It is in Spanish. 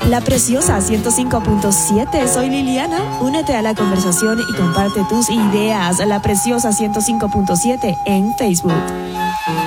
La Preciosa 105.7, soy Liliana. Únete a la conversación y comparte tus ideas. La Preciosa 105.7 en Facebook.